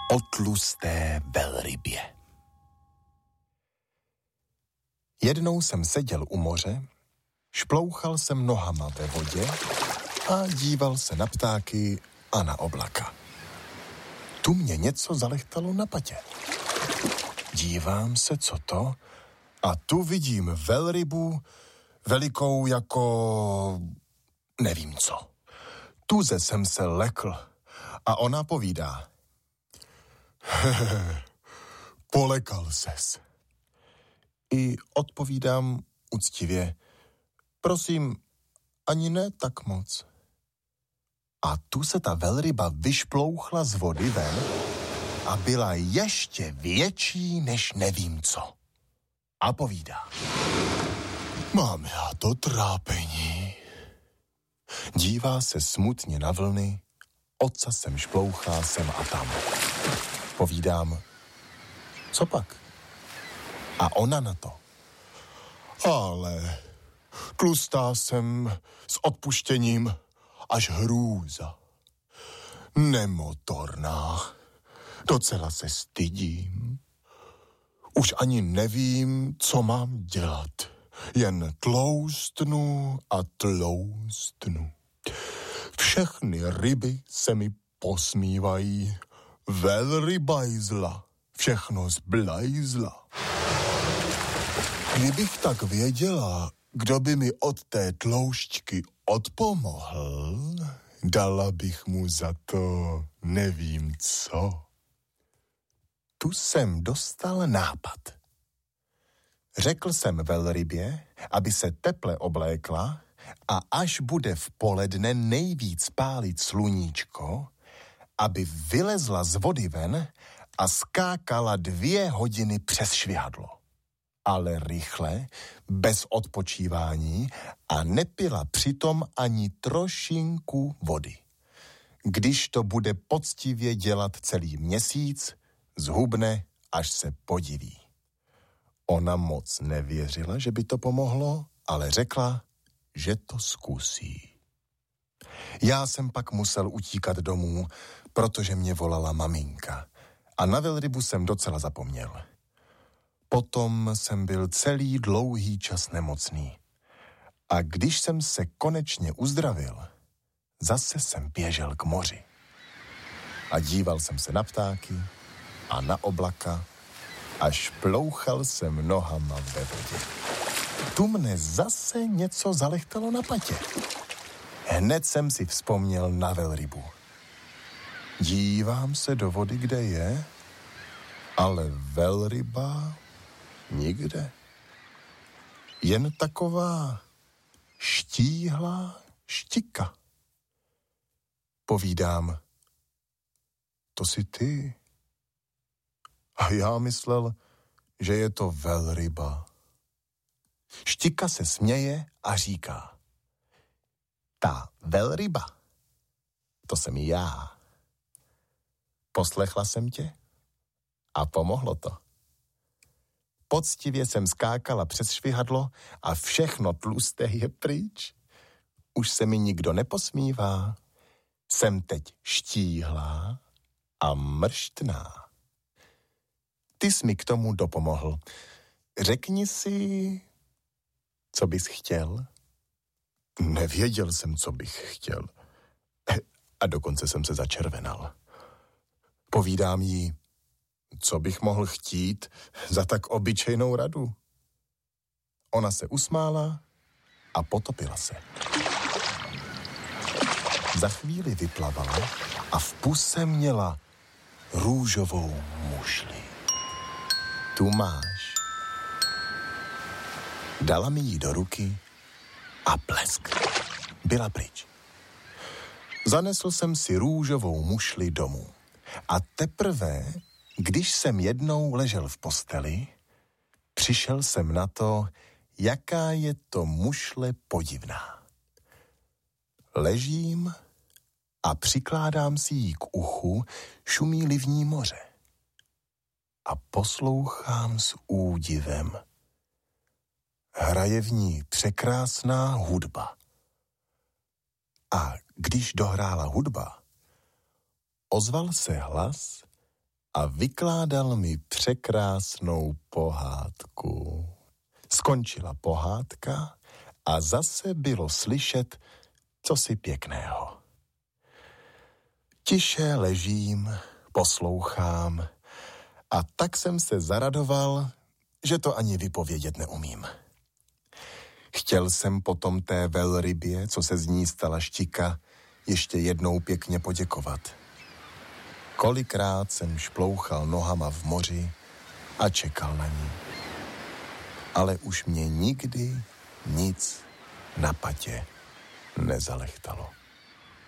o tlusté velrybě. Jednou jsem seděl u moře, šplouchal jsem nohama ve vodě a díval se na ptáky a na oblaka. Tu mě něco zalechtalo na patě. Dívám se, co to, a tu vidím velrybu velikou jako nevím co. Tuze jsem se lekl a ona povídá. Polekal ses. I odpovídám uctivě. Prosím, ani ne tak moc. A tu se ta velryba vyšplouchla z vody ven a byla ještě větší než nevím co. A povídá. Mám já to trápení. Dívá se smutně na vlny, oca sem šplouchá sem a tam. Povídám, co pak? A ona na to. Ale tlustá jsem s odpuštěním až hrůza. Nemotorná. Docela se stydím. Už ani nevím, co mám dělat. Jen tloustnu a tloustnu. Všechny ryby se mi posmívají. Velrybajzla. Všechno zblajzla. Kdybych tak věděla, kdo by mi od té tloušťky odpomohl, dala bych mu za to nevím co. Tu jsem dostal nápad. Řekl jsem velrybě, aby se teple oblékla a až bude v poledne nejvíc pálit sluníčko, aby vylezla z vody ven a skákala 2 hodiny přes švihadlo. Ale rychle, bez odpočívání a nepila přitom ani trošinku vody. Když to bude poctivě dělat celý měsíc, zhubne, až se podiví. Ona moc nevěřila, že by to pomohlo, ale řekla, že to zkusí. Já jsem pak musel utíkat domů, protože mě volala maminka a na velrybu jsem docela zapomněl. Potom jsem byl celý dlouhý čas nemocný. A když jsem se konečně uzdravil, zase jsem běžel k moři. A díval jsem se na ptáky a na oblaka a šplouchal jsem nohama ve vodě. Tu mne zase něco zalechtalo na patě. Hned jsem si vzpomněl na velrybu. Dívám se do vody, kde je, ale velryba nikde. Jen taková štíhlá štika. Povídám, to jsi ty. A já myslel, že je to velryba. Štika se směje a říká, ta velryba, to jsem já. Poslechla jsem tě a pomohlo to. Poctivě jsem skákala přes švihadlo a všechno tlusté je pryč. Už se mi nikdo neposmívá. Jsem teď štíhlá a mrštná. Ty jsi mi k tomu dopomohl. Řekni si, co bys chtěl? Nevěděl jsem, co bych chtěl. A dokonce jsem se začervenal. Povídám jí, co bych mohl chtít za tak obyčejnou radu. Ona se usmála a potopila se. Za chvíli vyplavala a v puse měla růžovou mušli. Tu máš. Dala mi ji do ruky a blesk. Byla pryč. Zanesl jsem si růžovou mušli domů. A teprve, když jsem jednou ležel v posteli, přišel jsem na to, jaká je to mušle podivná. Ležím a přikládám si ji k uchu, šumí-li v ní moře. A poslouchám s údivem. Hraje v ní překrásná hudba. A když dohrála hudba, ozval se hlas a vykládal mi překrásnou pohádku. Skončila pohádka a zase bylo slyšet cosi pěkného. Tiše ležím, poslouchám a tak jsem se zaradoval, že to ani vypovědět neumím. Chtěl jsem potom té velrybě, co se z ní stala štika, ještě jednou pěkně poděkovat. Kolikrát jsem šplouchal nohama v moři a čekal na ní. Ale už mě nikdy nic na patě nezalechtalo.